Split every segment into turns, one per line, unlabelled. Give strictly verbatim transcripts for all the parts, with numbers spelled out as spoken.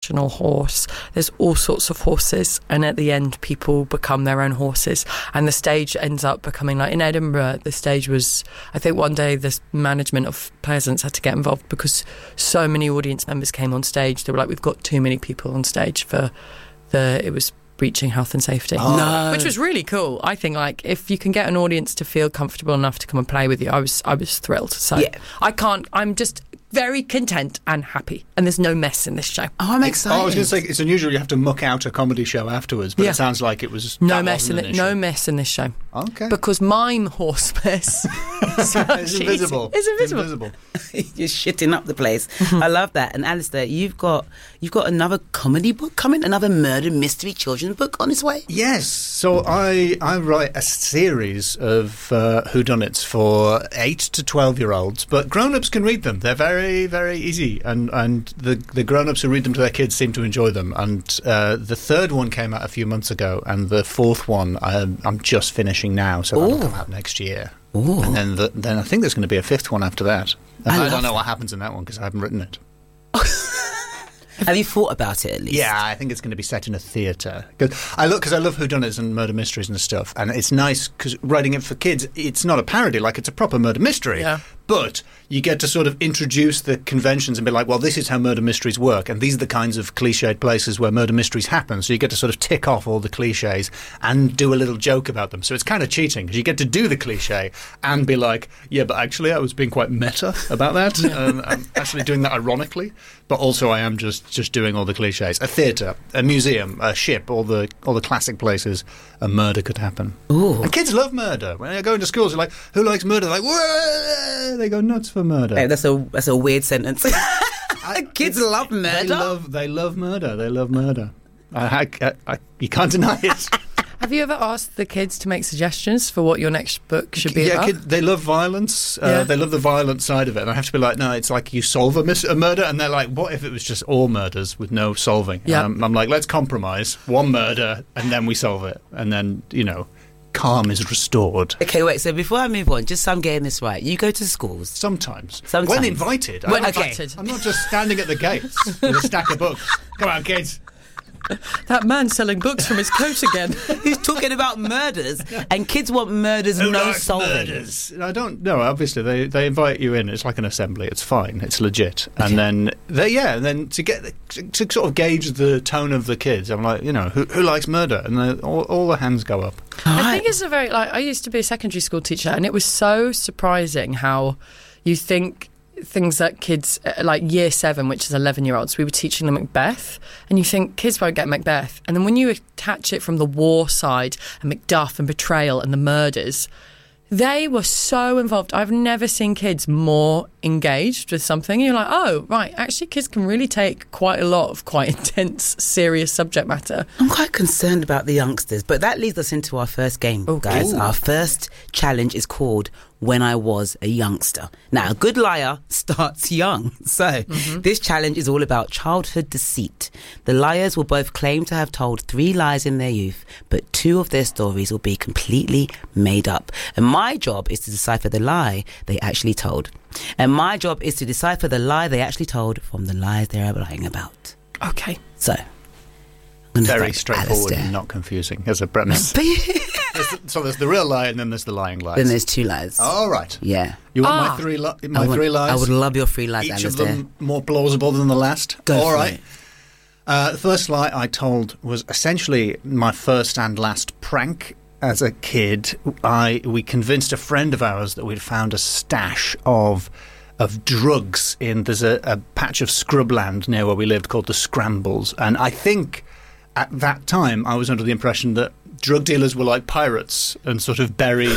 professional horse. There's all sorts of horses, and at the end people become their own horses, and the stage ends up becoming like in Edinburgh. The stage was, I think one day the management of Pleasance had to get involved because so many audience members came on stage. They were like, we've got too many people on stage for the it was breaching health and safety.
Oh. No.
Which was really cool. I think like if you can get an audience to feel comfortable enough to come and play with you, I was I was thrilled. So
yeah.
I can't I'm just very content and happy, and there's no mess in this show.
Oh, I'm excited.
Oh, I was going to say, it's unusual you have to muck out a comedy show afterwards, but
yeah.
it sounds like it was
no mess in it. No mess in this show.
Okay.
Because mime horse mess
is invisible.
It's invisible.
invisible.
You're shitting up the place. I love that. And Alistair, you've got you've got another comedy book coming, another murder mystery children's book on its way.
Yes. So I I write a series of uh, whodunits for eight to twelve year olds, but grown ups can read them. They're very very easy, and and the the grown ups who read them to their kids seem to enjoy them. And uh, the third one came out a few months ago, and the fourth one I'm, I'm just finishing now, so that'll come out next year.
Ooh.
And then the, then I think there's going to be a fifth one after that. And
I
I, don't know
love
what happens in that one because I haven't written it.
Have you thought about it at least?
Yeah, I think it's going to be set in a theatre. Cause I look because I love whodunits and murder mysteries and stuff, and it's nice because writing it for kids, it's not a parody, like it's a proper murder mystery.
Yeah.
But you get to sort of introduce the conventions and be like, well, this is how murder mysteries work, and these are the kinds of cliched places where murder mysteries happen. So you get to sort of tick off all the cliches and do a little joke about them. So it's kind of cheating because you get to do the cliche and be like, yeah, but actually I was being quite meta about that. um, I'm actually doing that ironically, but also I am just, just doing all the cliches. A theatre, a museum, a ship, all the all the classic places a murder could happen.
Ooh.
And kids love murder. When they go into schools, they're like, who likes murder? They're like, whoa! They go nuts for murder.
Hey, that's a that's a weird sentence. Kids love murder.
They love, they love murder. They love murder. I, I, I, you can't deny it.
Have you ever asked the kids to make suggestions for what your next book should be
yeah,
about?
Kid, they love violence. Uh,
Yeah.
They love the violent side of it. And I have to be like, no, it's like you solve a, mis- a murder, and they're like, what if it was just all murders with no solving?
Yeah.
Um, I'm like, let's compromise. One murder, and then we solve it. And then, you know, calm is restored.
Okay, wait, so before I move on, just so I'm getting this right, you go to schools.
Sometimes.
Sometimes.
When invited.
When
I'm,
invited.
I'm not just standing at the gates with a stack of books. Come on, kids.
That man selling books from his coat again.
He's talking about murders, and kids want murders
Who
no
likes
solving.
murders? I don't know. Obviously, they, they invite you in. It's like an assembly. It's fine. It's legit. And then they yeah. And then to get to, to sort of gauge the tone of the kids, I'm like, you know, who, who likes murder? And the, all, all the hands go up.
I think it's a very like I used to be a secondary school teacher, and it was so surprising how you think things that kids uh, like year seven, which is eleven year olds, we were teaching them Macbeth, and you think kids won't get Macbeth, and then when you attach it from the war side and Macduff and betrayal and the murders, they were so involved. I've never seen kids more engaged with something. You're like, oh, right, actually kids can really take quite a lot of quite intense, serious subject matter.
I'm quite concerned about the youngsters, but that leads us into our first game,
Oh,
guys.
ooh.
Our first challenge is called When I Was a Youngster. Now, a good liar starts young. So,
Mm-hmm.
this challenge is all about childhood deceit. The liars will both claim to have told three lies in their youth, but two of their stories will be completely made up. And my job is to decipher the lie they actually told. And my job is to decipher the lie they actually told from the lies they're lying about.
Okay.
So, I'm gonna
Very
start
straightforward
Alistair.
and not confusing as a premise.
But
There's the- so there's the real lie and then there's the lying lies.
then there's two lies.
All right.
Yeah.
You want
Ah.
my three li- my
I would,
three lies?
I would love your three lies,
Each
Alistair.
of them more plausible than the last.
Go
All
for
right.
it.
Uh, the first lie I told was essentially my first and last prank. As a kid, I we convinced a friend of ours that we'd found a stash of of drugs in there's a, a patch of scrubland near where we lived called the Scrambles, and I think at that time I was under the impression that drug dealers were like pirates and sort of buried.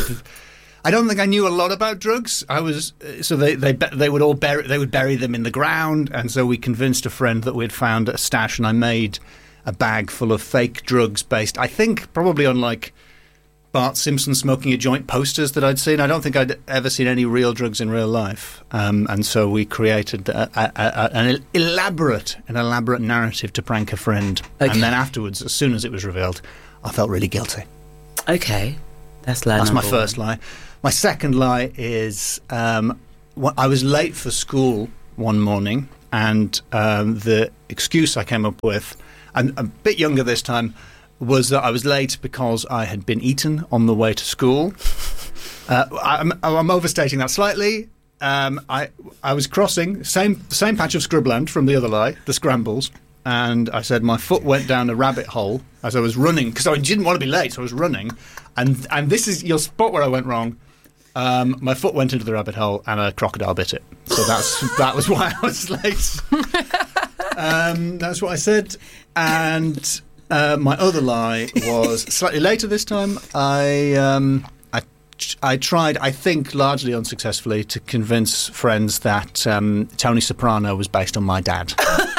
I don't think I knew a lot about drugs. I was so they they they would all bury they would bury them in the ground, and so we convinced a friend that we'd found a stash, and I made a bag full of fake drugs based, I think, probably on like Bart Simpson smoking a joint posters that I'd seen. I don't think I'd ever seen any real drugs in real life, um, and so we created a, a, a, an elaborate an elaborate narrative to prank a friend,
Okay.
and then afterwards, as soon as it was revealed, I felt really guilty.
Okay. That's lie
That's my
number
first
one.
lie. My second lie is um, wh- I was late for school one morning, and um, the excuse I came up with, and a bit younger this time, was that I was late because I had been eaten on the way to school. Uh, I'm, I'm overstating that slightly. Um, I I was crossing same same patch of scrubland from the other lie, the Scrambles, and I said my foot went down a rabbit hole as I was running because I didn't want to be late, so I was running, and and this is you'll spot where I went wrong. Um, my foot went into the rabbit hole and a crocodile bit it. So that's that was why I was late. Um, that's what I said, and. Uh, my other lie was slightly later this time. I, um, I, I tried, I think largely unsuccessfully, to convince friends that um, Tony Soprano was based on my dad.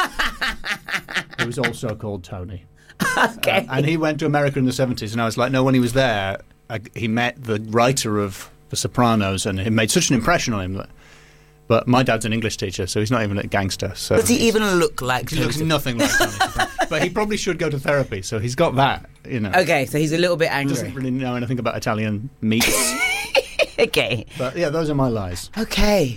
He was also called Tony.
Okay.
Uh, and he went to America in the seventies, and I was like, no, when he was there, I, he met the writer of The Sopranos, and it made such an impression on him that. But my dad's an English teacher, so he's not even a gangster. So
Does he even look like
He
Tony
looks
Soprano?
nothing like Tony Soprano. But he probably should go to therapy, so he's got that, you know.
Okay, so he's a little bit
He
angry.
doesn't really know anything about Italian meats.
Okay.
But yeah, those are my lies.
Okay.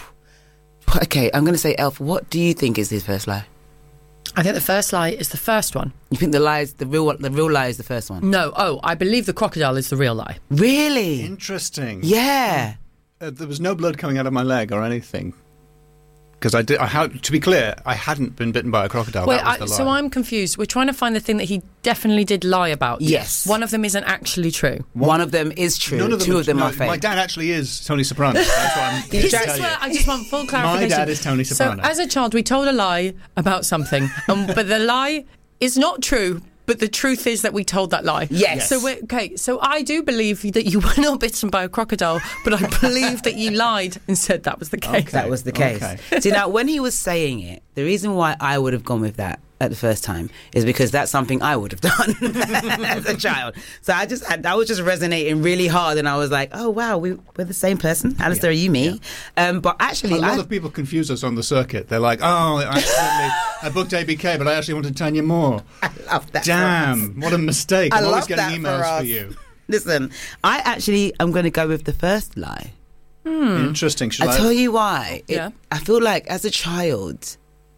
Okay, I'm going to say, Elf, what do you think is his first lie?
I think the first lie is the first one.
You think the lie is, the real the real lie is the first one?
No, oh, I believe the crocodile is the real lie.
Really?
Interesting.
Yeah.
Uh, there was no blood coming out of my leg or anything. Because I did. I had, to be clear, I hadn't been bitten by a crocodile.
Wait,
that was
I,
the lie.
so I'm confused. We're trying to find the thing that he definitely did lie about.
Yes.
One of them isn't actually true.
One of them is true.
None of them
Two
are,
of them
no,
are fake.
My dad actually is Tony Soprano. That's what I'm here
This
to
is
tell you.
where I just want full clarification.
My dad is Tony Soprano.
So as a child, we told a lie about something, um, but the lie is not true. But the truth is that we told that lie.
Yes.
So we're, okay. So I do believe that you were not bitten by a crocodile, but I believe that you lied and said that was the case.
Okay.
That was the case.
Okay.
See, now, when he was saying it, the reason why I would have gone with that at the first time is because that's something I would have done as a child. So I just, I, I was just resonating really hard, and I was like, oh, wow, we, we're the same person. Alistair,
Yeah.
are you me?
Yeah.
Um, but actually,
A lot
I,
of people confuse us on the circuit. They're like, oh, I, accidentally, I booked A B K, but I actually wanted Tanya Moore.
I love that.
Damn, what a mistake.
I
I'm always
love that
getting
for
emails
us.
for you.
Listen, I actually am going to go with the first lie.
Interesting. Should
I
I,
tell you why. It-
Yeah.
I feel like as a child,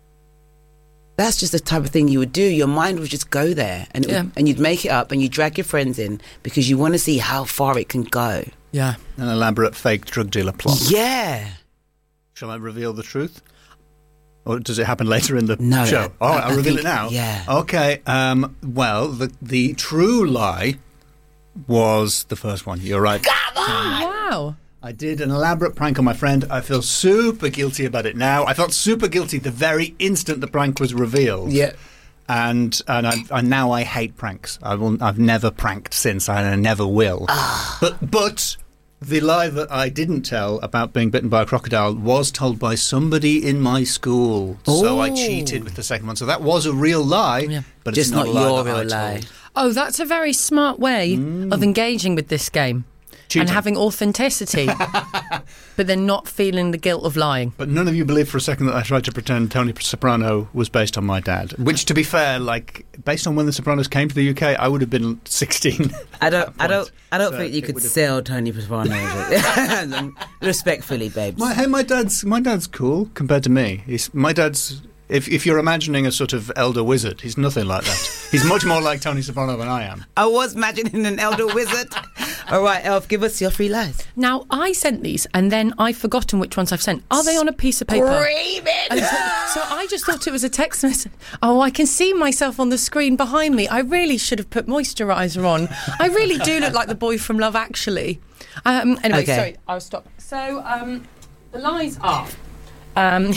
that's just the type of thing you would do. Your mind would just go there, and it
Yeah.
would, and you'd make it up, and you drag your friends in because you want to see how far it can go.
Yeah.
An elaborate fake drug dealer plot.
Yeah.
Shall I reveal the truth? Or does it happen later in the
No,
show?
I-
All right,
I
I'll reveal
think-
it now.
yeah.
Okay. Um, well, the the true lie was the first one. You're right.
Wow.
I did an elaborate prank on my friend. I feel super guilty about it now. I felt super guilty the very instant the prank was revealed.
Yeah.
And and I, I now I hate pranks. I will. I've never pranked since, and I never will. But but the lie that I didn't tell about being bitten by a crocodile was told by somebody in my school. So I
Ooh.
cheated with the second one. So that was a real lie,
Yeah.
but
Just
it's not,
not
a lie
your
that I
real lie.
told.
Oh, that's a very smart way of engaging with this game.
Cheating.
And having authenticity, but then not feeling the guilt of lying.
But none of you believed for a second that I tried to pretend Tony Soprano was based on my dad. Which, to be fair, like based on when the Sopranos came to the U K, I would have been sixteen.
I don't.
at
I
that
don't.
point.
I don't
So
think you
it
could
would have-
sell Tony Soprano. Respectfully, babes.
My, hey, my dad's my dad's cool compared to me. He's my dad's. If if you're imagining a sort of elder wizard, he's nothing like that. He's much more like Tony Soprano than I am.
I was imagining an elder wizard. All right, Elf, give us your three lies.
Now, I sent these, and then I've forgotten which ones I've sent. Are they on a piece of paper? And so, so I just thought it was a text message. Oh, I can see myself on the screen behind me. I really should have put moisturiser on. I really do look like the boy from Love Actually. Um, anyway,
Okay.
sorry, I'll stop. So, um, the lies are... Um,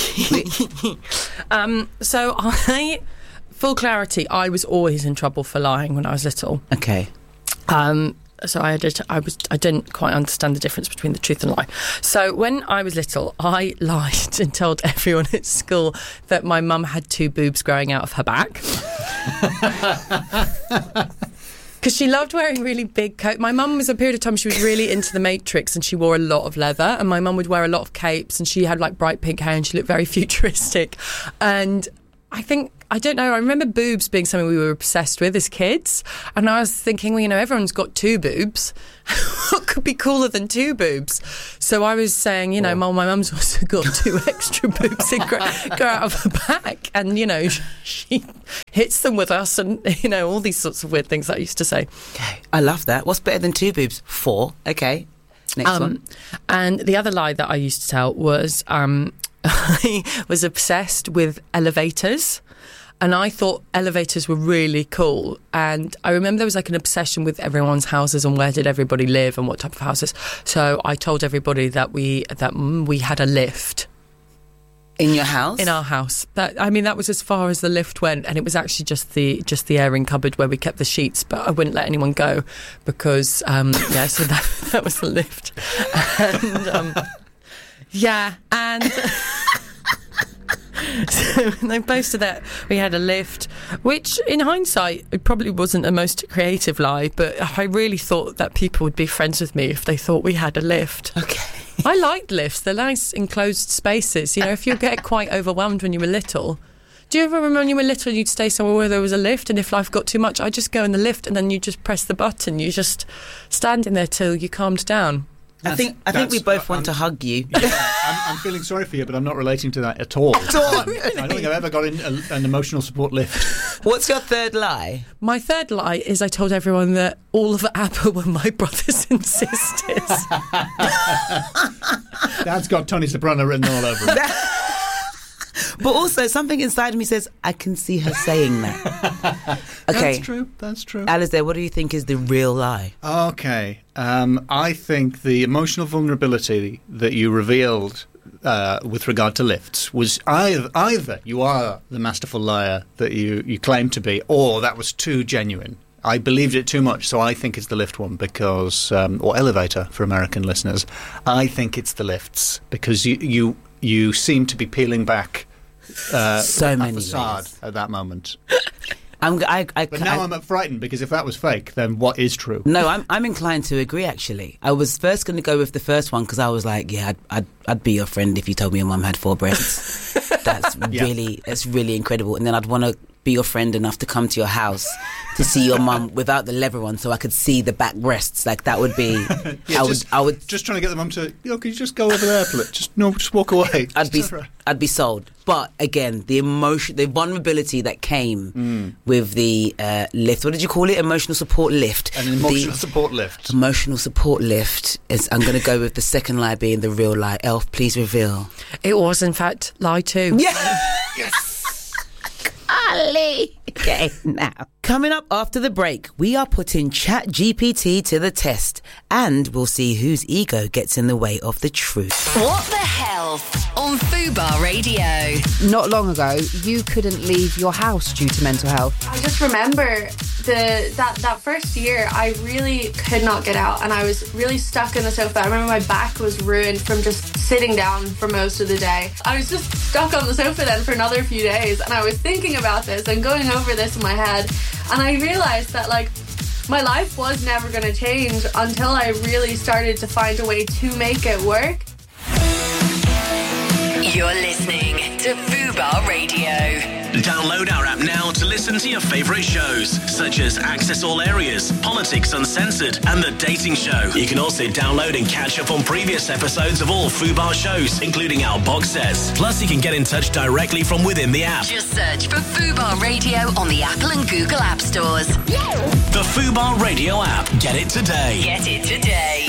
um, so I, full clarity, I was always in trouble for lying when I was little.
Okay.
Um, so I did. I was. I didn't quite understand the difference between the truth and lie. So when I was little, I lied and told everyone at school that my mum had two boobs growing out of her back. Because she loved wearing really big coats. My mum was a period of time she was really into the Matrix, and she wore a lot of leather. And my mum would wear a lot of capes, and she had like bright pink hair, and she looked very futuristic. And I think I don't know, I remember boobs being something we were obsessed with as kids. And I was thinking, well, you know, everyone's got two boobs. What could be cooler than two boobs? So I was saying, you know, Mum, my mum's also got two extra boobs that grow, grow out of her back. And, you know, she hits them with us and, you know, all these sorts of weird things that I used to say.
Okay, I love that. What's better than two boobs? Four. Okay, next
um,
one.
And the other lie that I used to tell was um, I was obsessed with elevators. And I thought elevators were really cool. And I remember there was like an obsession with everyone's houses and where did everybody live and what type of houses. So I told everybody that we that we had a lift.
In your house?
In our house. That I mean, that was as far as the lift went, and it was actually just the just the airing cupboard where we kept the sheets. But I wouldn't let anyone go because um, yeah. So that that was the lift, and um, yeah, and. So they posted that we had a lift, which in hindsight it probably wasn't the most creative lie, but I really thought that people would be friends with me if they thought we had a lift.
Okay.
I liked lifts. They're nice enclosed spaces. You know, if you get quite overwhelmed when you were little. Do you ever remember when you were little you'd stay somewhere where there was a lift, and if life got too much, I'd just go in the lift and then you just press the button. You just stand in there till you calmed down.
I think I think we both want I'm, to hug you.
Yeah, I'm, I'm feeling sorry for you, but I'm not relating to that at all.
At all?
Really? I don't think I've ever got in a, an emotional support lift.
What's your third lie?
My third lie is I told everyone that all of ABBA were my brothers and sisters.
That's got Tony Soprano written all over it.
But also, something inside me says, I can see her saying that. Okay.
That's true, that's true.
Alistair, what do you think is the real lie?
Okay. Um, I think the emotional vulnerability that you revealed uh, with regard to lifts was either, either you are the masterful liar that you, you claim to be, or that was too genuine. I believed it too much, so I think it's the lift one because, um, or elevator for American listeners. I think it's the lifts because you you, you seem to be peeling back uh,
so
a
many
facade
layers.
at that moment.
I'm, I, I,
But now
I,
I'm frightened because if that was fake, then what is true?
No, I'm I'm inclined to agree. Actually, I was first going to go with the first one because I was like, yeah, I'd, I'd I'd be your friend if you told me your mum had four breasts. That's
Yeah.
really that's really incredible. And then I'd want to be your friend enough to come to your house to see your mum without the leather on, so I could see the back breasts. Like that would be.
Yeah,
I
just,
would. I would.
just trying to get the mum to. You know, could you just go over there, please? Just no, just walk away.
I'd be.
Just-
I'd be sold. But again, the emotion, the vulnerability that came
Mm.
with the uh, lift. What did you call it? Emotional support lift.
An emotional
The
support lift.
emotional support lift is. I'm going to go with the second lie being the real lie. Elf, please reveal.
It was, in fact, lie too.
Yeah.
Yes.
Ali. Okay, now. Coming up after the break, we are putting ChatGPT to the test, and we'll see whose ego gets in the way of the truth.
What the Health on Fubar Radio.
Not long ago, you couldn't leave your house due to mental health.
I just remember the that, that first year I really could not get out and I was really stuck in the sofa. I remember my back was ruined from just sitting down for most of the day. I was just stuck on the sofa then for another few days and I was thinking about this and going over this in my head, and I realised that like my life was never going to change until I really started to find a way to make it work.
You're listening to Fubar Radio.
Download our app now to listen to your favourite shows, such as Access All Areas, Politics Uncensored, and The Dating Show. You can also download and catch up on previous episodes of all Fubar shows, including our box sets. Plus, you can get in touch directly from within the app.
Just search for Fubar Radio on the Apple and Google App Stores.
The Fubar Radio app. Get it today.
Get it today.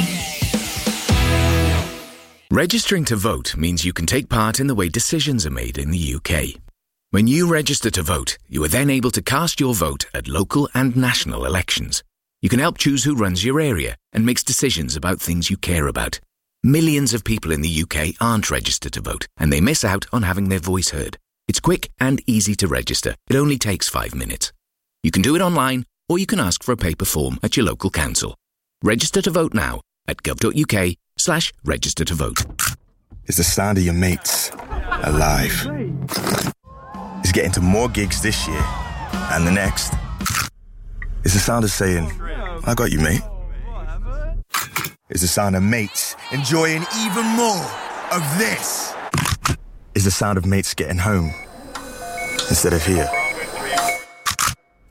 Registering to vote means you can take part in the way decisions are made in the U K. When you register to vote, you are then able to cast your vote at local and national elections. You can help choose who runs your area and makes decisions about things you care about. Millions of people in the U K aren't registered to vote, and they miss out on having their voice heard. It's quick and easy to register. It only takes five minutes. You can do it online, or you can ask for a paper form at your local council. Register to vote now at gov.uk slash register to vote.
It's the sound of your mates alive. It's getting to more gigs this year and the next. It's the sound of saying, I got you, mate. It's the sound of mates enjoying even more of this. It's the sound of mates getting home instead of here.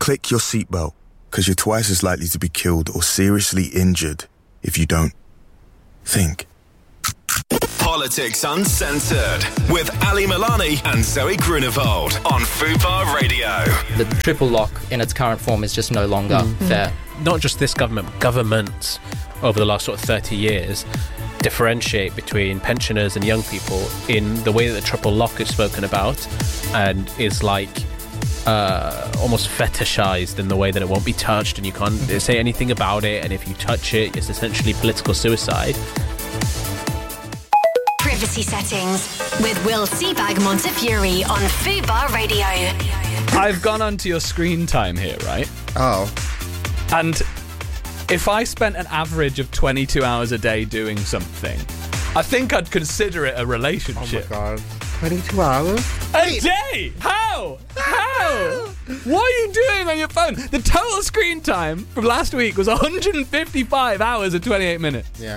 click your seatbelt, because you're twice as likely to be killed or seriously injured if you don't. Think.
Politics Uncensored with Ali Milani and Zoe Grunewald on Fubar Radio.
The triple lock in its current form is just no longer mm-hmm. fair.
Not just this government, but governments over the last sort of thirty years differentiate between pensioners and young people in the way that the triple lock is spoken about, and is like uh, almost fetishized in the way that it won't be touched and you can't say anything about it, and if you touch it, it's essentially political suicide.
Privacy Settings with Will Seabag Montefiore on Fubar Radio.
I've gone onto your screen time here, right?
Oh.
And if I spent an average of twenty-two hours a day doing something, I think I'd consider it a relationship.
Oh my God. twenty-two hours?
A day? How? How? What are you doing on your phone? The total screen time from last week was one hundred fifty-five hours and twenty-eight minutes.
Yeah.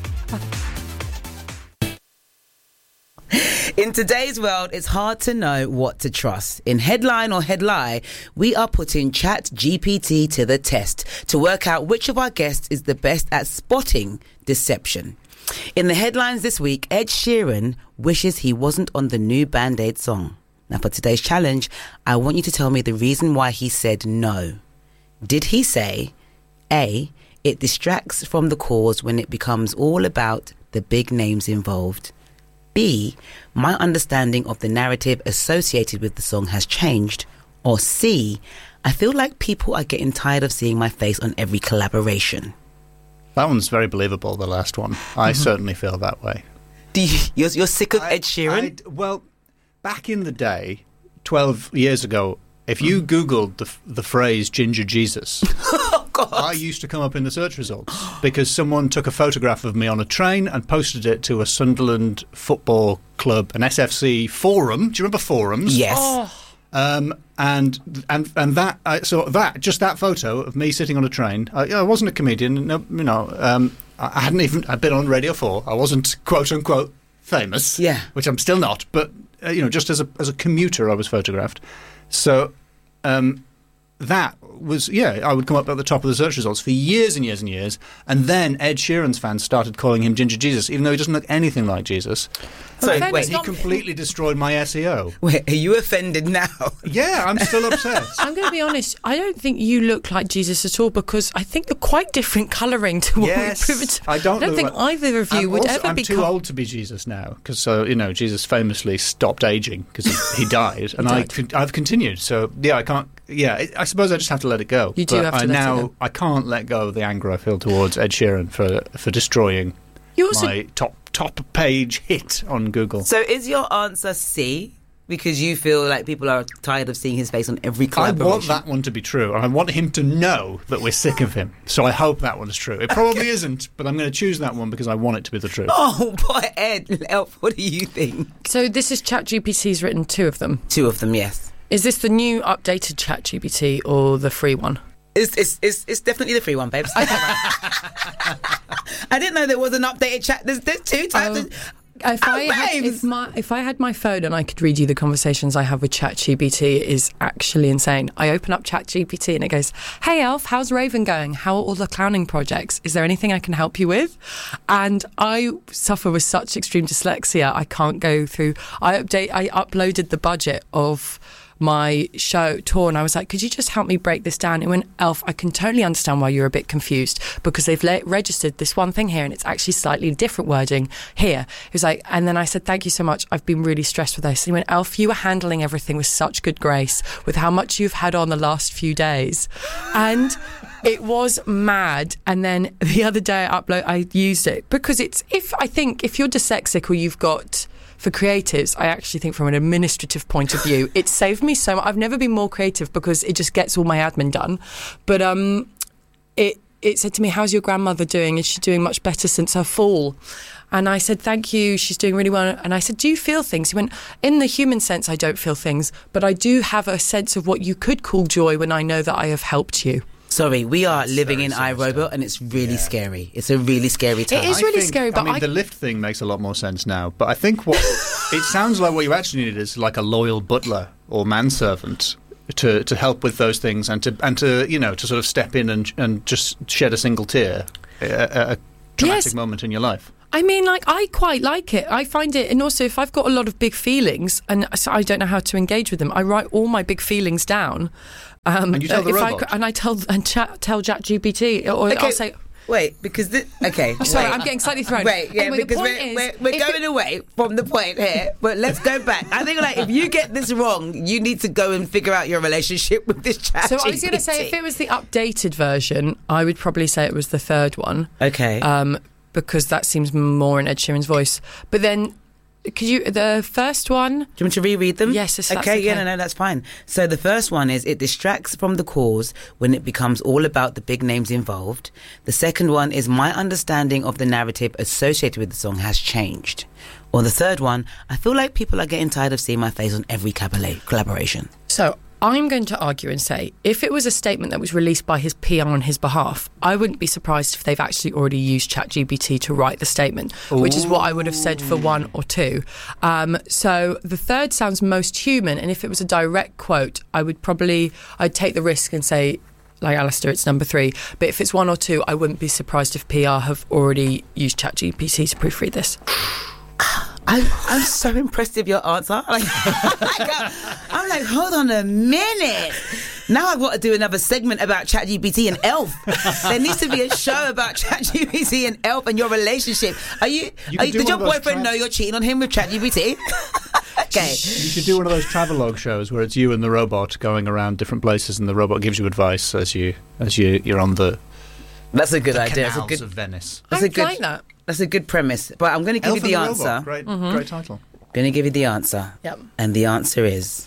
In today's world, it's hard to know what to trust. In Headline or Headlie, we are putting ChatGPT to the test to work out which of our guests is the best at spotting deception. In the headlines this week, Ed Sheeran wishes he wasn't on the new Band-Aid song. Now, for today's challenge, I want you to tell me the reason why he said no. Did he say, A, it distracts from the cause when it becomes all about the big names involved? B, my understanding of the narrative associated with the song has changed? Or C, I feel like people are getting tired of seeing my face on every collaboration?
That one's very believable, the last one. I mm-hmm. certainly feel that way.
Do you, you're, you're sick of
I,
Ed Sheeran?
I, well, back in the day, twelve years ago, if you Googled the, the phrase Ginger Jesus,
oh, God.
I used to come up in the search results because someone took a photograph of me on a train and posted it to a Sunderland Football Club, an S F C forum. Do you remember forums?
Yes.
Oh. Um, and and and that uh, so that just that photo of me sitting on a train. I, I wasn't a comedian. No, you know, um, I hadn't even. I'd been on Radio Four. I wasn't quote unquote famous.
Yeah.
Which I'm still not. But uh, you know, just as a as a commuter, I was photographed. So um, that was yeah. I would come up at the top of the search results for years and years and years. And then Ed Sheeran's fans started calling him Ginger Jesus, even though he doesn't look anything like Jesus.
So
wait,
wait,
he completely destroyed my S E O.
Wait, are you offended now?
Yeah, I'm still upset.
I'm going to be honest. I don't think you look like Jesus at all, because I think you're quite different colouring to what
yes,
we proved.
I don't.
I don't think
like,
either of you
I'm
would
also,
ever
I'm
be.
I'm too old to be Jesus now, because so you know Jesus famously stopped aging because he, he died, and
he died.
I I've continued. So yeah, I can't. Yeah, it, I suppose I just have to let it go.
You do
but
have to
I
let
now,
it go.
I can't let go of the anger I feel towards Ed Sheeran for for destroying
You also,
my top top page hit on Google.
So is your answer C? Because you feel like people are tired of seeing his face on every collaboration?
I want that one to be true, and I want him to know that we're sick of him. So I hope that one is true. It probably isn't, but I'm going to choose that one because I want it to be the truth.
Oh, boy, Ed, Elf, what do you think?
So this is ChatGPT's written two of them?
Two of them, yes.
Is this the new updated ChatGPT or the free one?
It's, it's, it's, it's definitely the free one, babes. Okay. I didn't know there was an updated chat. There's, there's two types
um,
of...
If,
oh,
I had, if, my, if I had my phone and I could read you the conversations I have with ChatGPT, it is actually insane. I open up ChatGPT and it goes, "Hey Elf, how's Raven going? How are all the clowning projects? Is there anything I can help you with?" And I suffer with such extreme dyslexia, I can't go through. I update. I uploaded the budget of my show tour, and I was like, "Could you just help me break this down?" It went, "Elf, I can totally understand why you're a bit confused, because they've le- registered this one thing here and it's actually slightly different wording here." It was like, and then I said, "Thank you so much, I've been really stressed with this." And he went, "Elf, you were handling everything with such good grace with how much you've had on the last few days." And it was mad. And then the other day I upload I used it because it's if I think if you're dyslexic or you've got for creatives, I actually think from an administrative point of view, it saved me so much. I've never been more creative because it just gets all my admin done. But um, it it said to me, "How's your grandmother doing? Is she doing much better since her fall?" And I said, "Thank you, she's doing really well." And I said, "Do you feel things?" He went, "In the human sense, I don't feel things, but I do have a sense of what you could call joy when I know that I have helped you."
Sorry, we are
That's
living in iRobot, and it's really yeah. scary. It's a really scary time.
It is really
I think,
scary, but
I mean,
I...
the lift thing makes a lot more sense now. But I think what it sounds like what you actually need is like a loyal butler or manservant to, to help with those things and to and to you know to sort of step in and and just shed a single tear at a traumatic
Yes.
moment in your life?
I mean, like, I quite like it. I find it, and also if I've got a lot of big feelings and so I don't know how to engage with them, I write all my big feelings down. Um,
And you tell the
if I,
robot?
and I tell and chat, tell ChatGPT, or
Okay.
I'll say.
Wait, because this, okay.
Sorry,
wait.
I'm getting slightly thrown.
Wait, yeah,
Anyway, the
because
point
we're,
is,
we're, we're
if
going
it-
away from the point here, but let's go back. I think like if you get this wrong, you need to go and figure out your relationship with this chat.
So I was going to say, if it was the updated version, I would probably say it was the third one.
Okay.
Um, because that seems more in Ed Sheeran's voice. But then, could you the first one?
Do you want me to reread them?
Yes, if that's
okay, yeah,
okay.
no, no, that's fine. So the first one is it distracts from the cause when it becomes all about the big names involved. The second one is my understanding of the narrative associated with the song has changed. Or the third one, I feel like people are getting tired of seeing my face on every cabaret collaboration.
So I'm going to argue and say, if it was a statement that was released by his P R on his behalf, I wouldn't be surprised if they've actually already used ChatGPT to write the statement, which is what I would have said for one or two. Um, so the third sounds most human, and if it was a direct quote, I would probably, I'd take the risk and say, like Alistair, it's number three. But if it's one or two, I wouldn't be surprised if P R have already used ChatGPT to proofread this.
I'm, I'm so impressed with your answer. Like, I'm like, hold on a minute. Now I've got to do another segment about ChatGPT and Elf. There needs to be a show about ChatGPT and Elf and your relationship. Are you?
You
are
could
you
do
did your
one of those
boyfriend
tra-
know you're cheating on him with ChatGPT? Okay.
You should do one of those travelogue shows where it's you and the robot going around different places, and the robot gives you advice as you as you you're on the.
That's a good
the
idea. That's a
canals
good.
of Venice.
That's
I
a good.
like that.
That's a good premise. But I'm going to give
Elf
you the
and
answer.
Robot. Great,
Mm-hmm.
great title.
Going to give you the answer.
Yep.
And the answer is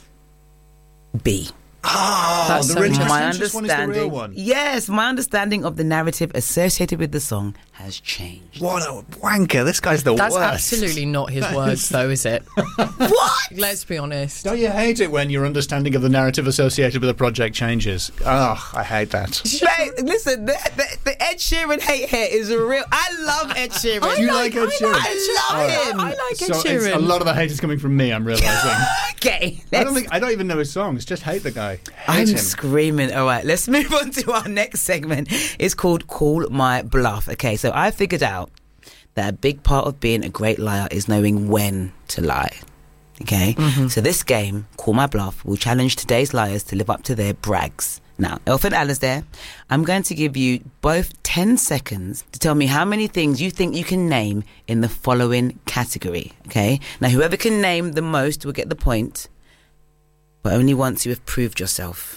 B.
Oh,
That's
the
so
really
nice.
My
contentious one is the real
understanding,
one.
yes, my understanding of the narrative associated with the song has changed.
What a wanker! This guy's the
That's
worst.
absolutely not his words, though, is it?
What?
Let's be honest.
Don't you hate it when your understanding of the narrative associated with a project changes? Oh, I hate that.
Mate, listen, the, the, the Ed Sheeran hate here is real. I love Ed Sheeran.
I
You
like,
like Ed Sheeran?
I love
I
him.
like, I like Ed
So it's,
Sheeran.
a lot of the hate is coming from me. I'm realizing.
Okay,
I don't
let's-
think I don't even know his songs. Just hate the guy. Hate
I'm
him.
screaming. All right, let's move on to our next segment. It's called Call My Bluff. Okay, so I figured out that a big part of being a great liar is knowing when to lie. Okay, so this game, Call My Bluff, will challenge today's liars to live up to their brags. Now, Elf and Alistair, I'm going to give you both ten seconds to tell me how many things you think you can name in the following category. Okay, now whoever can name the most will get the point, but only once you have proved yourself.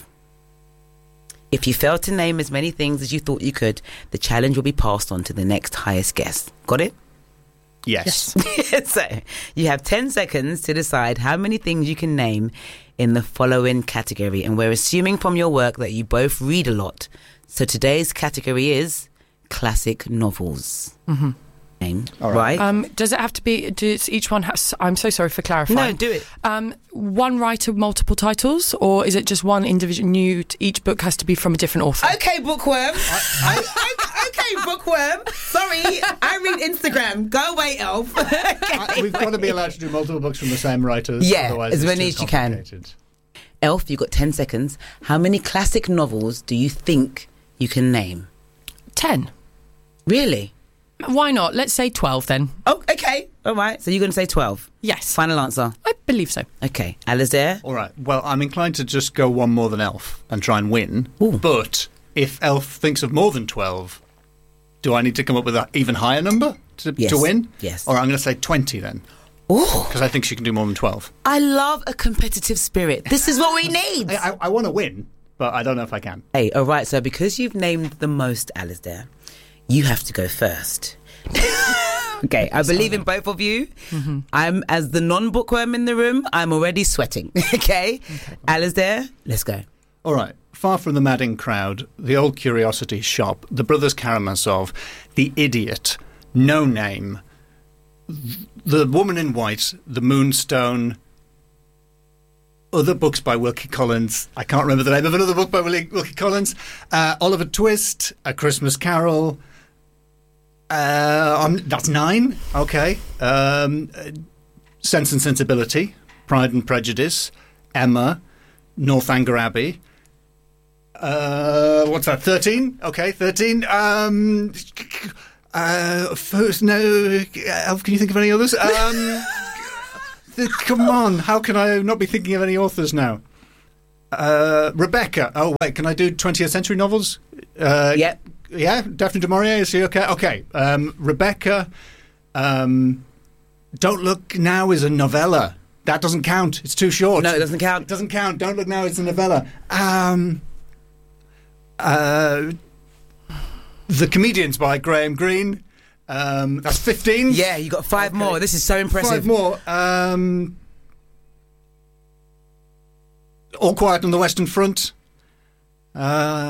If you fail to name as many things as you thought you could, the challenge will be passed on to the next highest guest. Got it?
Yes.
So, you have ten seconds to decide how many things you can name in the following category. And we're assuming from your work that you both read a lot. So today's category is classic novels. Mm-hmm. Name,
All
right?
right.
Um, does it have to be? Does each one has? I'm so sorry for clarifying.
No, do it.
Um, one writer, multiple titles, or is it just one individual? New. Each book has to be from a different author.
Okay, bookworm. I, I, okay, bookworm. Sorry, I read Instagram. Go away, Elf.
I- we've got to be allowed to do multiple books from the same writers.
Yeah,
otherwise
as
it's
many
too
as you can.
complicated.
Elf, you've got ten seconds. How many classic novels do you think you can name?
Ten.
Really?
Why not? Let's say twelve then.
Oh, okay. All right. So you're going to say twelve?
Yes.
Final answer?
I believe so.
Okay. Alistair?
All right. Well, I'm inclined to just go one more than Elf and try and win.
Ooh.
But if Elf thinks of more than twelve, do I need to come up with an even higher number to,
Yes.
to win?
Yes.
Or I'm going to say twenty then,
Oh,
because I think she can do more than twelve.
I love a competitive spirit. This is what we need.
I, I, I want to win, but I don't know if I can.
Hey, all right. So because you've named the most, Alistair, you have to go first. Okay, I believe in both of you. Mm-hmm. I'm, as the non-bookworm in the room, I'm already sweating. Okay? Okay. Alistair, let's go.
All right. Far from the madding crowd, the old curiosity shop, the brothers Karamazov, the idiot, no name, the woman in white, the moonstone, other books by Wilkie Collins. I can't remember the name of another book by Wilkie, Wilkie Collins. Uh, Oliver Twist, A Christmas Carol. Uh, um, that's nine. Okay. Um, uh, Sense and Sensibility, Pride and Prejudice, Emma, Northanger Abbey. Uh, what's that? Thirteen. Okay, thirteen. Um, uh, first, no. Elf, can you think of any others? Um, th- come on, how can I not be thinking of any authors now? Uh, Rebecca. Oh wait, can I do twentieth century novels? Uh,
yep.
Yeah, Daphne du Maurier. Is she okay? Okay. Um, Rebecca. Um, Don't Look Now is a novella. That doesn't count. It's too short.
No, it doesn't count.
It doesn't count. Don't Look Now is a novella. Um, uh, The Comedians by Graham Greene. Um, that's fifteen.
Yeah, you got five
okay.
more. This is so impressive.
Five more. Um, All Quiet on the Western Front. Uh,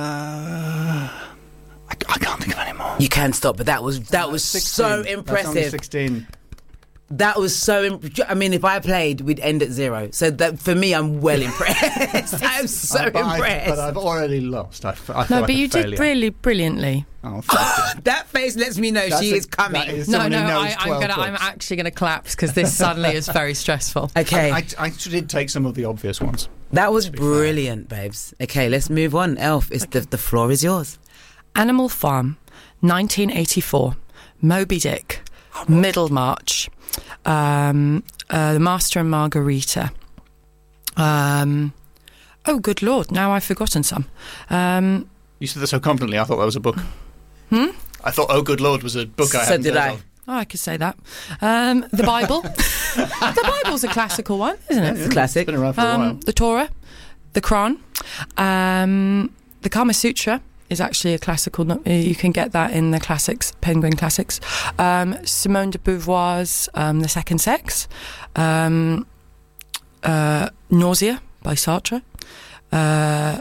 I, I can't think of any more.
You can stop, but that was that
Uh,
was
sixteen.
so
That's
impressive.
only sixteen.
That was so. Imp- I mean, if I played, we'd end at zero. So that for me, I'm well impressed. I'm so
Uh, but
impressed.
I, but I've already lost. I, f- I feel
No,
like
but
a
you
failure.
did really brilliantly.
Oh, thank you.
That face lets me know
That's
she
a-
is coming.
that is
No,
someone
no,
who knows
I, I'm
twelve
gonna. I'm
books.
actually gonna clap because this suddenly is very stressful.
Okay,
I, I, I did take some of the obvious ones.
that was brilliant, babes. Okay, let's move on. Elf, it's the the floor is yours.
Animal Farm, nineteen eighty-four. Moby Dick, Middlemarch, um, uh, The Master and Margarita. Um, oh, good Lord! Now I've forgotten some. Um,
You said that so confidently. I thought that was a book.
Hmm?
I thought "Oh Good Lord" was a book. I
So
hadn't
did
heard
I.
of.
Oh, I could say that. Um, the Bible. The Bible's a classical one, isn't it?
It's a classic.
It's been around for a while.
Um, the Torah, the Quran, um, the Kama Sutra is actually a classical. no- You can get that in the classics, Penguin Classics. Um, Simone de Beauvoir's um, The Second Sex, um, uh, Nausea by Sartre, uh,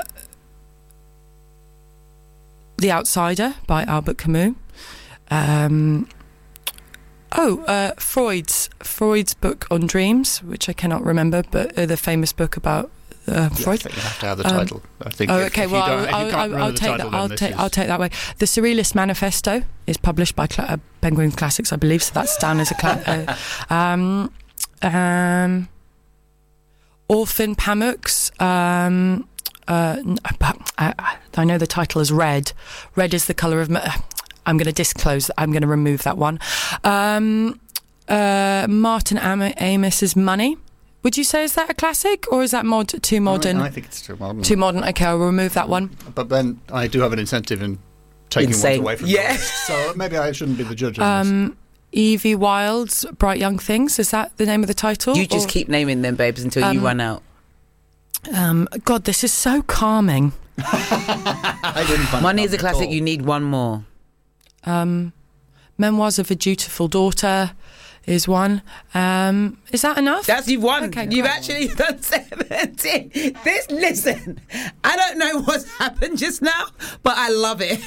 The Outsider by Albert Camus. Um, oh, uh, Freud's Freud's book on dreams, which I cannot remember, but uh, the famous book about uh,
Yeah, I
Freud.
think you have to have the
Um,
title. I think.
Oh,
if-
okay.
if you
Well,
don't- if you
I'll,
can't
I'll,
remember
I'll
the
take
title,
that.
then
I'll
this
take.
is-
I'll take that way. The Surrealist Manifesto is published by Cla- uh, Penguin Classics, I believe. So that's down as a. Cla- uh, um, um, Orphan Pamuk's. Um, uh, n- but I, I- I know the title is Red. Red is the colour of. Ma- I'm going to disclose. I'm going to remove that one. Um, uh, Martin Am- Amis's Money. Would you say is that a classic or is that mod too modern?
I, I think it's too modern.
Too modern. Okay, I'll remove that one.
But then I do have an incentive in taking
In saying-
ones away from
yeah.
the list, so maybe I shouldn't be the judge on this.
Um, Evie Wilde's Bright Young Things. Is that the name of the title?
You just
Or-
keep naming them, babes, until you
Um,
run out.
Um, God, this is so calming.
I didn't find
Money
it
is a
at
classic.
all.
You need one more.
Um, Memoirs of a Dutiful Daughter is one. Um, is that enough?
That's you've won.
Okay,
You've
great.
actually done seventeen. This listen, I don't know what's happened just now, but I love it.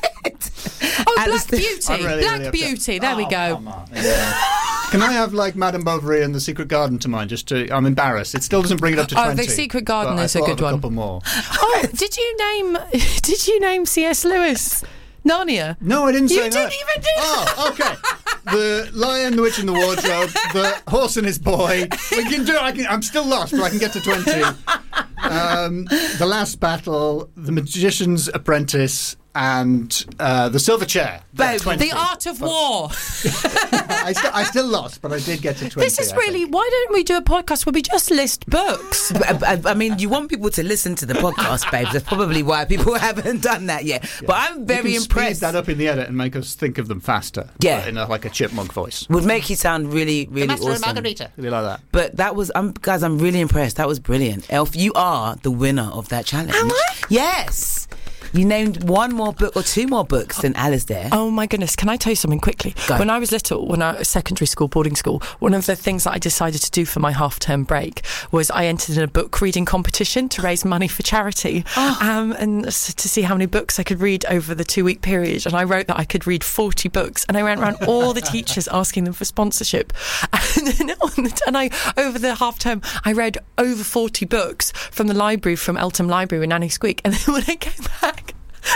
Oh,
And
Black
it's the-
Beauty.
I'm really,
Black
really upset.
Beauty. There we
Oh,
go.
come on. Yeah. Can I have like Madame Bovary and The Secret Garden to mind? Just to, I'm embarrassed. It still doesn't bring it up to
Oh, The
twenty.
Secret Garden
but I
is a
thought
good
of a
one.
couple more.
Oh, did you name? Did you name C S Lewis? Narnia.
No, I didn't
You
say that.
didn't even do
Oh, okay. The Lion, the Witch, and the Wardrobe. The Horse and His Boy. We can do. I can, I'm still lost, but I can get to twenty. Um, the Last Battle. The Magician's Apprentice. And uh, the Silver Chair.
Babe,
twenty.
The Art of War.
I, st- I still lost, but I did get to twenty.
This is
I
really.
think.
Why don't we do a podcast where we just list books?
I, I- I mean, you want people to listen to the podcast, babes. That's probably why people haven't done that yet. But I'm very
you can
impressed.
Speed that up in the edit and make us think of them faster.
Yeah.
but in a, like a chipmunk voice.
Would make you sound really, really awesome.
Really like that.
But that was, um, guys, I'm really impressed. That was brilliant. Elf, you are the winner of that challenge.
Am I?
Yes. You named one more book or two more books than Alistair.
Oh my goodness, can I tell you something quickly?
Go.
When I was little, when I was secondary school, boarding school, one of the things that I decided to do for my half-term break was I entered in a book reading competition to raise money for charity,
Oh.
um, and s- to see how many books I could read over the two-week period. And I wrote that I could read forty books, and I went around all the teachers asking them for sponsorship. And then on the, and I over the half-term, I read over forty books from the library, from Eltham Library with Nanny Squeak. And then when I came back,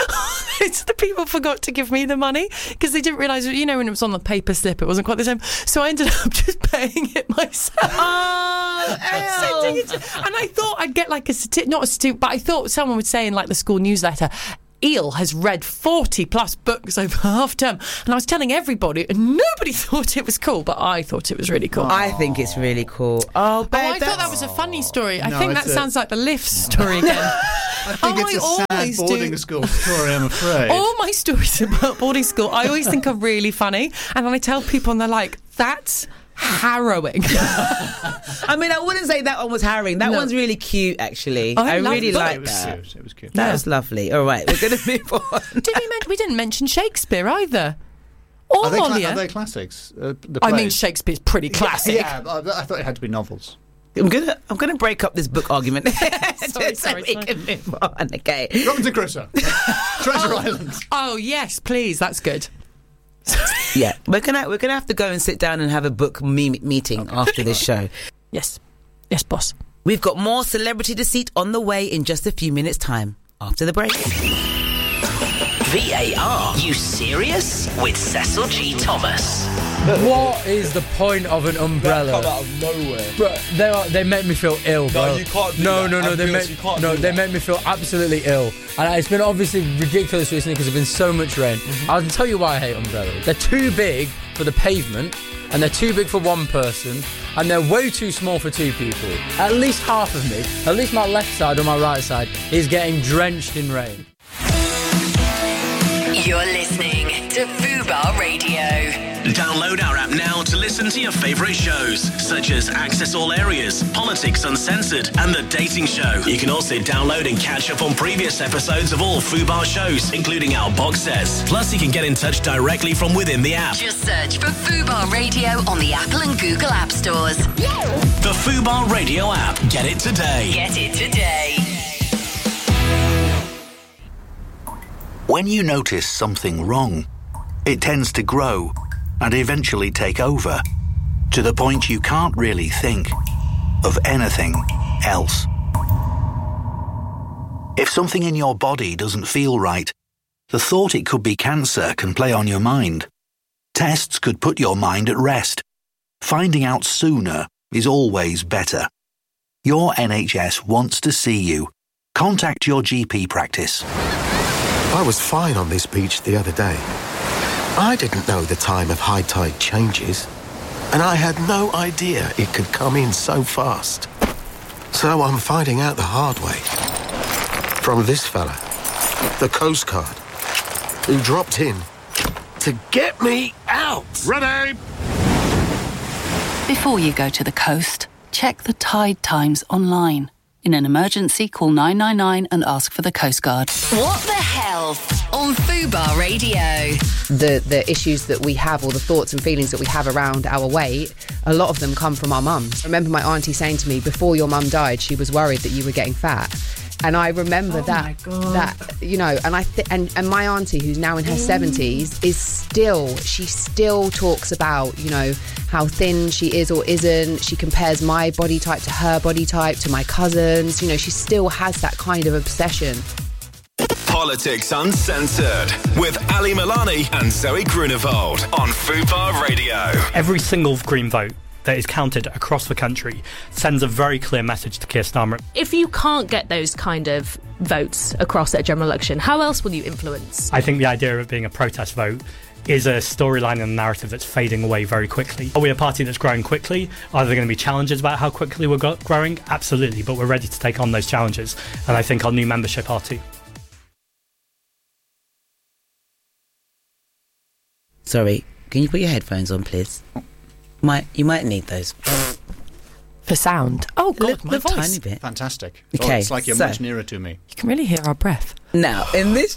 It's the people forgot to give me the money because they didn't realise, you know, when it was on the paper slip, it wasn't quite the same. So I ended up just paying it myself.
Oh,
Sending it to- and I thought I'd get like a certi- not a certificate, but I thought someone would say in like the school newsletter, Eel has read forty plus books over half term, and I was telling everybody, and nobody thought it was cool, but I thought it was really cool.
I think it's really cool. Oh, babe,
oh I thought that was a funny story. I
No,
think that
it's a-
sounds like the lift story again.
I think
Oh,
it's
I
a sad
always
boarding
do.
school story, I'm afraid.
All my stories about boarding school, I always think are really funny, and then I tell people, and they're like, "That's harrowing."
I mean, I wouldn't say that one was harrowing. That
No.
one's really cute, actually.
I
I,
love
really
books.
like
It was
that.
cute. It was cute.
That
Yeah.
was lovely. All right, we're going to move on.
Did we, men- we didn't mention Shakespeare either. Or
Are they, cla-
Molière.
are they classics? Uh, the
I mean,
plays?
Shakespeare's pretty classic.
Yeah, yeah, I I thought it had to be novels.
I'm gonna, I'm gonna break up this book argument.
Sorry,
so
sorry,
we
sorry.
can move on. Okay.
Robinson Crusoe. Treasure Island.
Oh yes, please. That's good.
Yeah, we're gonna, we're gonna have to go and sit down and have a book me- meeting after this show.
Yes, yes, boss.
We've got more Celebrity Deceit on the way in just a few minutes' time. After the break.
V A R, you serious? With Cecil G. Thomas.
What is the point of an umbrella?
Come out of nowhere.
Bro, they are, they make me feel ill, bro.
No, you can't do
no,
that.
No, no,
I'm
they
guilty,
make
you can't
no,
do
they
that.
make me feel absolutely ill, and it's been obviously ridiculous recently because there's been so much rain.
Mm-hmm.
I'll tell you why I hate umbrellas. They're too big for the pavement, and they're too big for one person, and they're way too small for two people. At least half of me, at least my left side or my right side, is getting drenched in rain.
You're listening to Fubar Radio.
Download our app now to listen to your favourite shows, such as Access All Areas, Politics Uncensored, and The Dating Show. You can also download and catch up on previous episodes of all Fubar shows, including our box sets. Plus, you can get in touch directly from within the app.
Just search for Fubar Radio on the Apple and Google App Stores.
The Fubar Radio app. Get it today.
Get it today.
When you notice something wrong, it tends to grow and eventually take over, to the point you can't really think of anything else. If something in your body doesn't feel right, the thought it could be cancer can play on your mind. Tests could put your mind at rest. Finding out sooner is always better. Your N H S wants to see you. Contact your G P practice.
I was fine on this beach the other day. I didn't know the time of high tide changes, and I had no idea it could come in so fast. So I'm finding out the hard way. From this fella, the Coast Guard, who dropped in to get me out. Ready?
Before you go to the coast, check the tide times online. In an emergency, call nine nine nine and ask for the Coast Guard.
What the hell? On Fubar Radio.
The the issues that we have, or the thoughts and feelings that we have around our weight, a lot of them come from our mums. I remember my auntie saying to me, before your mum died, she was worried that you were getting fat. And I remember
Oh
that,
my God.
that you know, and I th- and and my auntie, who's now in her seventies, is still she still talks about, you know, how thin she is or isn't. She compares my body type to her body type, to my cousins. You know, she still has that kind of obsession.
Politics Uncensored with Ali Milani and Zoe Grunewald on Fubar Radio.
Every single Green vote that is counted across the country sends a very clear message to Keir Starmer.
If you can't get those kind of votes across at a general election, how else will you influence?
I think the idea of it being a protest vote is a storyline and a narrative that's fading away very quickly. Are we a party that's growing quickly? Are there going to be challenges about how quickly we're go- growing? Absolutely, but we're ready to take on those challenges, and I think our new membership are too.
Sorry, can you put your headphones on, please? Might you might need those
for sound. Oh God,
little,
my
little
voice.
tiny bit.
Fantastic.
Okay,
Oh, it's like you're
so-
much nearer to me.
You can really hear our breath.
Now, in this,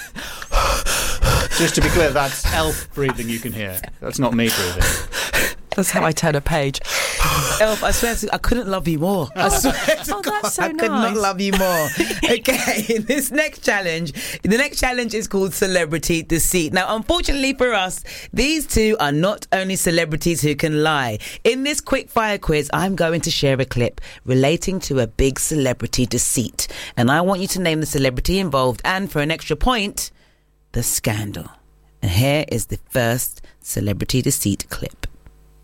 Just to be clear, that's elf breathing you can hear. That's not me breathing.
That's how I turn a page.
Elf, I swear to, I couldn't love you more. I swear to
Oh,
God,
that's so
I could not
nice.
love you more. Okay, this next challenge, the next challenge is called Celebrity Deceit. Now, unfortunately for us, these two are not only celebrities who can lie. In this quick fire quiz, I'm going to share a clip relating to a big celebrity deceit. And I want you to name the celebrity involved and, for an extra point, the scandal. And here is the first celebrity deceit clip.